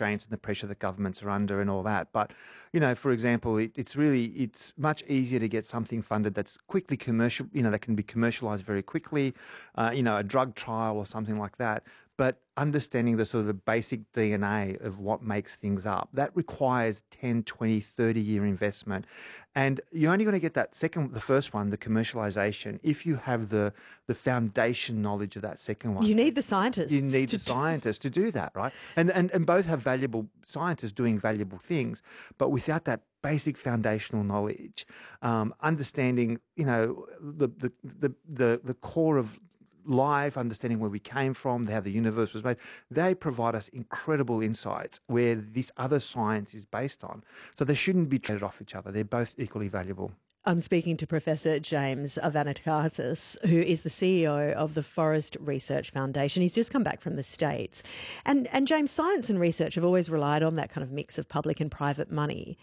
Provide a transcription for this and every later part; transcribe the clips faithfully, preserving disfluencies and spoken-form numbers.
constraints and the pressure that governments are under and all that. But, you know, for example, it, it's really, it's much easier to get something funded that's quickly commercial, you know, that can be commercialized very quickly, uh, you know, a drug trial or something like that. But understanding the sort of the basic D N A of what makes things up, that requires ten, twenty, thirty year investment. And you're only going to get that second, the first one, the commercialization, if you have the, the foundation knowledge of that second one. You need the scientists. You need the scientists to do that, right? And, and, and both have valuable scientists doing valuable things. But without that basic foundational knowledge, um, understanding, you know, the, the, the, the, the core of life, understanding where we came from, how the universe was made, they provide us incredible insights where this other science is based on. So they shouldn't be traded off each other. They're both equally valuable. I'm speaking to Professor James Avanitakis, who is the C E O of the Forest Research Foundation. He's just come back from the States. And, and James, science and research have always relied on that kind of mix of public and private money.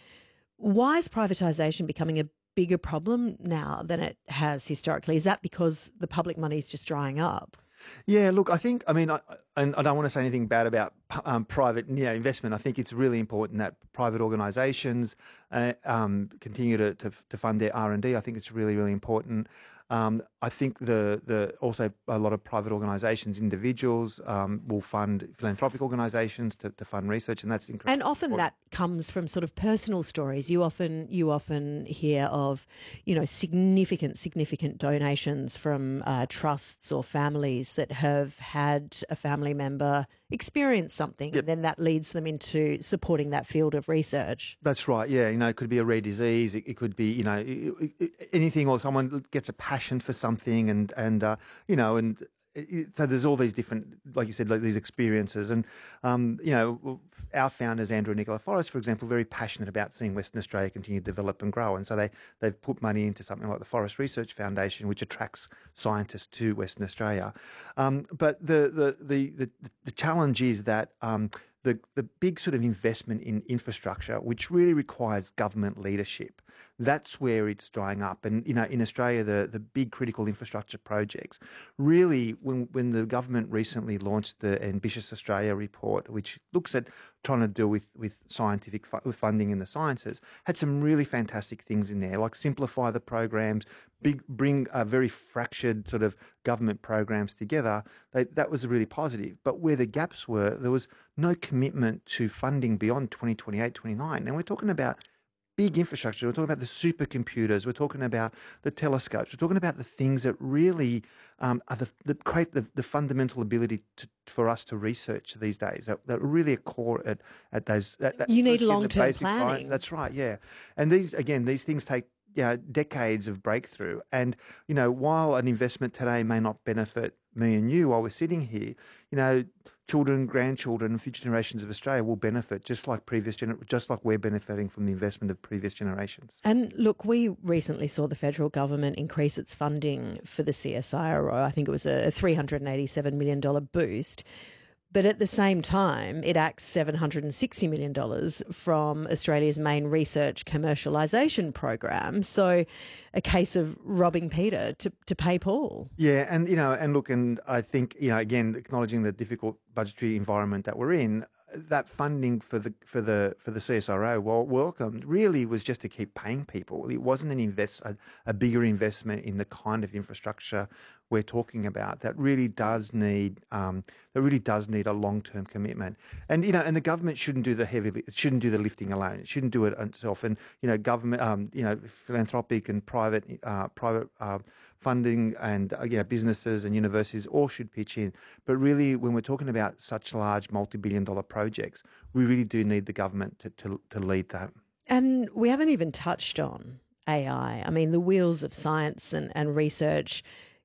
Why is privatisation becoming a bigger problem now than it has historically? Is that because the public money is just drying up? Yeah, look, I think, I mean, I, and I don't want to say anything bad about um, private you know, investment. I think it's really important that private organisations uh, um, continue to, to, to fund their R and D. I think it's really, really important. Um, I think the the also a lot of private organisations, individuals um, will fund philanthropic organisations to, to fund research, and that's incredible. And often that comes from sort of personal stories. You often you often hear of, you know, significant significant donations from uh, trusts or families that have had a family member experience something, yep. and then that leads them into supporting that field of research. That's right. Yeah, you know, it could be a rare disease. It, it could be, you know, it, it, anything, or someone gets a passion for something, and and uh, you know, and it, so there's all these different, like you said, like these experiences, and um, you know, our founders, Andrew and Nicola Forrest, for example, very passionate about seeing Western Australia continue to develop and grow, and so they they've put money into something like the Forest Research Foundation, which attracts scientists to Western Australia. Um, but the the the the, the challenge is that um, the the big sort of investment in infrastructure, which really requires government leadership, that's where it's drying up. And you know, in Australia, the the big critical infrastructure projects, really, when when the government recently launched the Ambitious Australia report, which looks at trying to deal with with scientific fu- with funding in the sciences, had some really fantastic things in there, like simplify the programs, big bring a very fractured sort of government programs together. They, that was really positive. But where the gaps were, there was no commitment to funding beyond twenty twenty-eight, twenty-nine. And we're talking about big infrastructure. We're talking about the supercomputers. We're talking about the telescopes. We're talking about the things that really um, are the, the create the, the fundamental ability to, for us to research these days. That, that really are core at at those. At, that you need long-term planning. Science. That's right. Yeah, and these again, these things take, you know, decades of breakthrough. And, you know, while an investment today may not benefit me and you while we're sitting here, you know, children, grandchildren, future generations of Australia will benefit just like previous gener- just like we're benefiting from the investment of previous generations. And look, we recently saw the federal government increase its funding for the C S I R O. I think it was a three hundred eighty-seven million dollars boost. But at the same time, it acts seven hundred sixty million dollars from Australia's main research commercialisation program. So a case of robbing Peter to, to pay Paul. Yeah, and, you know, and look, and I think, you know, again, acknowledging the difficult budgetary environment that we're in, that funding for the for the for the C S R O, well, welcomed, really was just to keep paying people. It wasn't an invest a, a bigger investment in the kind of infrastructure we're talking about that really does need um, that really does need a long term commitment. And you know, and the government shouldn't do the heavy, it shouldn't do the lifting alone. It shouldn't do it itself. And you know, government, um, you know, philanthropic and private uh, private uh, funding and uh, you know, businesses and universities all should pitch in. But really, when we're talking about such large multi-billion dollar projects, we really do need the government to, to, to lead that. And we haven't even touched on A I. I mean, the wheels of science and, and research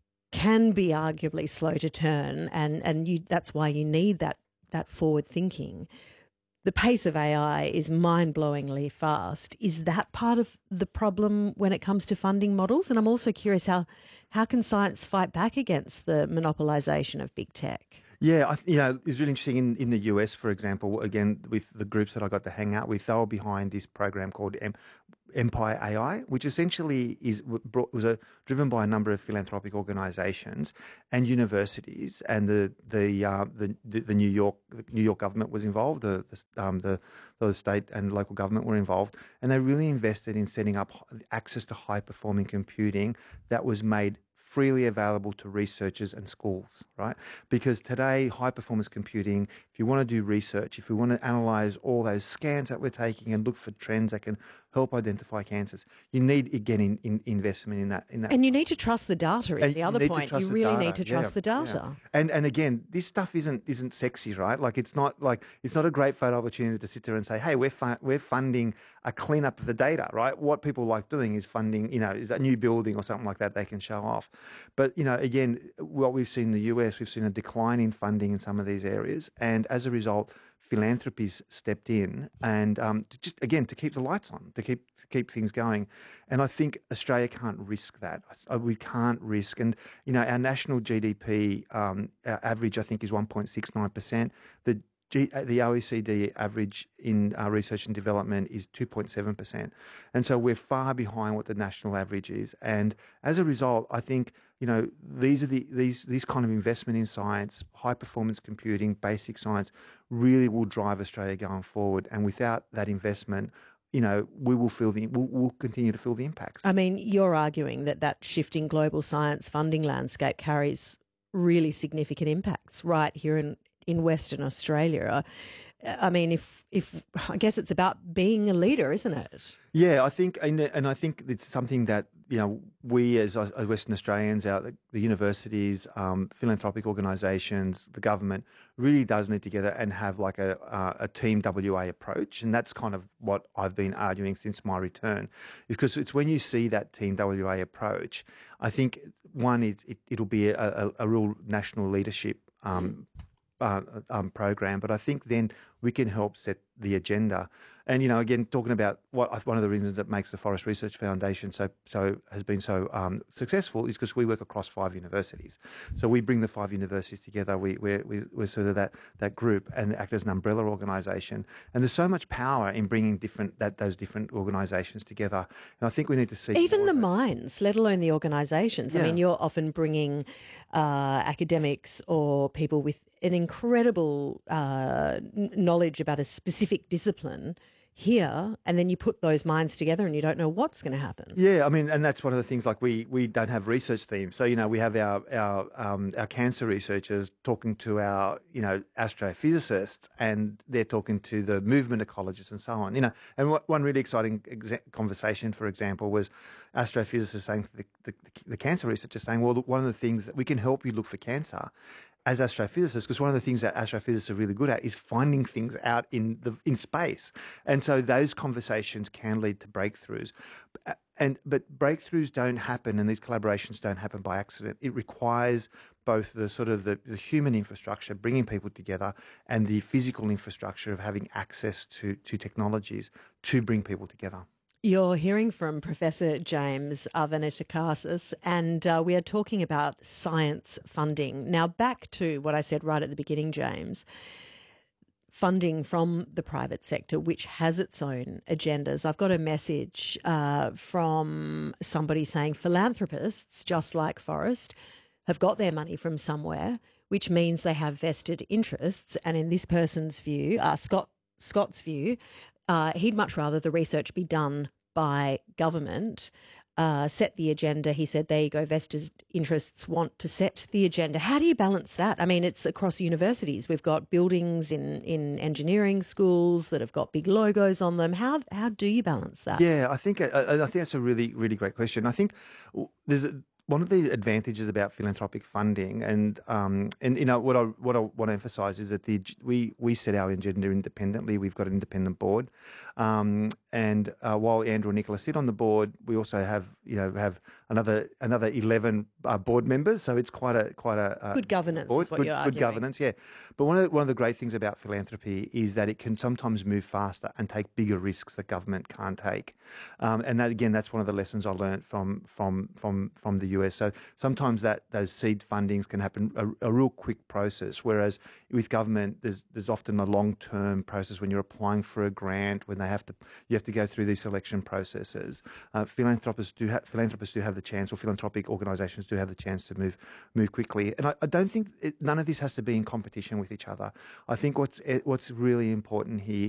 can be arguably slow to turn, and, and you, that's why you need that, that forward thinking. The pace of A I is mind-blowingly fast. Is that part of the problem when it comes to funding models? And I'm also curious, how, how can science fight back against the monopolisation of big tech? Yeah, I, you know, it's really interesting in, in the U S, for example, again, with the groups that I got to hang out with, they were behind this program called M- Empire A I, which essentially is brought, was a, driven by a number of philanthropic organisations and universities, and the the, uh, the the the New York the New York government was involved, the the, um, the the state and local government were involved, and they really invested in setting up access to high performing computing that was made freely available to researchers and schools, right? Because today, high performance computing, if you want to do research, if you want to analyze all those scans that we're taking and look for trends that can help identify cancers, you need, again, in, in investment in that. In that. And you need to trust the data is And the you other need to point. trust You the really data. need to trust Yeah, the data. yeah. And and again, this stuff isn't isn't sexy, right? Like it's not like it's not a great photo opportunity to sit there and say, hey, we're fu- we're funding a cleanup of the data, right? What people like doing is funding, you know, is a new building or something like that they can show off. But you know, again, what we've seen in the U S, we've seen a decline in funding in some of these areas, and as a result, philanthropies stepped in and um, to just again to keep the lights on, to keep to keep things going. And I think Australia can't risk that. We can't risk, and you know, our national G D P um, our average, I think, is one point six nine percent. The G, the O E C D average in uh, research and development is two point seven percent. And so we're far behind what the national average is. And as a result, I think, you know, these are the these these kind of investment in science, high performance computing, basic science really will drive Australia going forward. And without that investment, you know, we will feel the we'll, we'll continue to feel the impacts. I mean, you're arguing that that shifting global science funding landscape carries really significant impacts right here in in Western Australia. I mean, if if I guess it's about being a leader, isn't it? Yeah, I think, and, and I think it's something that, you know, we as, as Western Australians, our, the, the universities, um, philanthropic organisations, the government really does need to get together and have like a, uh, a team W A approach. And that's kind of what I've been arguing since my return, is because it's when you see that team W A approach, I think one is it, it'll be a, a, a real national leadership um, Uh, um, program, but I think then we can help set the agenda. And you know, again, talking about what one of the reasons that makes the Forest Research Foundation so so has been so um, successful is because we work across five universities. So we bring the five universities together. We we're, we, we're sort of that that group and act as an umbrella organisation. And there's so much power in bringing different that those different organisations together. And I think we need to see even the minds, let alone the organisations. Yeah. I mean, you're often bringing uh, academics or people with an incredible uh, knowledge about a specific discipline here, and then you put those minds together and you don't know what's going to happen. Yeah, I mean, and that's one of the things, like we we don't have research teams. So, you know, we have our our um, our cancer researchers talking to our, you know, astrophysicists, and they're talking to the movement ecologists and so on. You know, and what, one really exciting exa- conversation, for example, was astrophysicists saying to the, the, the cancer researchers saying, well, look, one of the things that we can help you look for cancer as astrophysicists, because one of the things that astrophysicists are really good at is finding things out in the in space, and so those conversations can lead to breakthroughs. And but breakthroughs don't happen, and these collaborations don't happen by accident. It requires both the sort of the, the human infrastructure, bringing people together, and the physical infrastructure of having access to to technologies to bring people together. You're hearing from Professor James Arvanitakasis, and uh, we are talking about science funding. Now, back to what I said right at the beginning, James, funding from the private sector, which has its own agendas. I've got a message uh, from somebody saying philanthropists, just like Forrest, have got their money from somewhere, which means they have vested interests. And in this person's view, uh, Scott Scott's view, Uh, he'd much rather the research be done by government, uh, set the agenda. He said, there you go, vested interests want to set the agenda. How do you balance that? I mean, it's across universities. We've got buildings in, in engineering schools that have got big logos on them. How how do you balance that? Yeah, I think I, I think that's a really really great question. I think there's a, one of the advantages about philanthropic funding, and um, and you know what I what I want to emphasise is that the we we set our agenda independently. We've got an independent board, um, and uh, while Andrew and Nicola sit on the board, we also have you know have another another eleven uh, board members. So it's quite a quite a uh, good governance. Board. Is what good, you're good arguing. governance, yeah. But one of the, one of the great things about philanthropy is that it can sometimes move faster and take bigger risks that government can't take. Um, and that again, that's one of the lessons I learned from from from from the U S. So sometimes that those seed fundings can happen a, a real quick process, whereas with government, there's there's often a long term process when you're applying for a grant, when they have to you have have to go through these selection processes, uh, philanthropists do ha- philanthropists do have the chance, or philanthropic organisations do have the chance to move move quickly. And I, I don't think it, none of this has to be in competition with each other. I think what's what's really important here